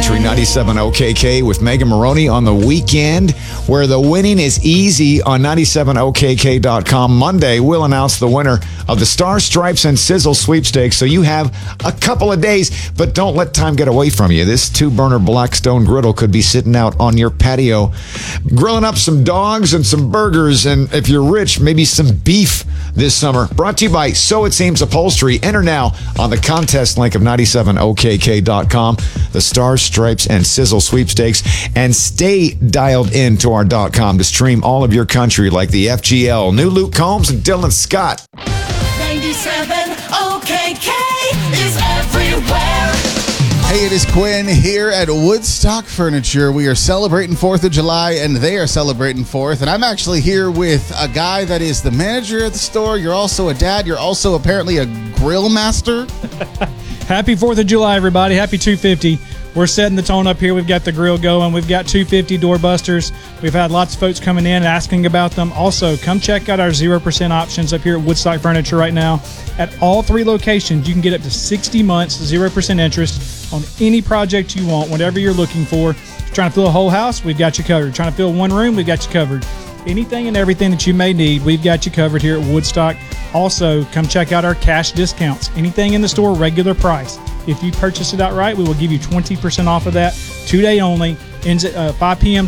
Country 97 OKK with Megan Maroney on the weekend, where the winning is easy on 97okk.com. Monday, we'll announce the winner of the Star, Stripes, and Sizzle sweepstakes, so you have a couple of days, but don't let time get away from you. This 2-burner Blackstone griddle could be sitting out on your patio, grilling up some dogs and some burgers, and if you're rich, maybe some beef this summer. Brought to you by So It Seems Upholstery. Enter now on the contest link of 97okk.com, the Stars, Stripes, and Sizzle sweepstakes, and stay dialed in to our .com to stream all of your country like the FGL. New Luke Combs and Dylan Scott. 97 OKK is everywhere. Hey, it is Quinn here at Woodstock Furniture. We are celebrating 4th of July, and they are celebrating 4th. And I'm actually here with a guy that is the manager at the store. You're also a dad. You're also apparently a grill master. Happy 4th of July, everybody. Happy 250. We're setting the tone up here. We've got the grill going. We've got 250 doorbusters. We've had lots of folks coming in asking about them. Also, come check out our 0% options up here at Woodstock Furniture right now. At all 3 locations, you can get up to 60 months, 0% interest on any project you want, whatever you're looking for. Trying to fill a whole house, we've got you covered. Trying to fill one room, we've got you covered. Anything and everything that you may need, we've got you covered here at Woodstock. Also, come check out our cash discounts. Anything in the store, regular price. If you purchase it outright, we will give you 20% off of that. 2-day only. Ends at 5 p.m.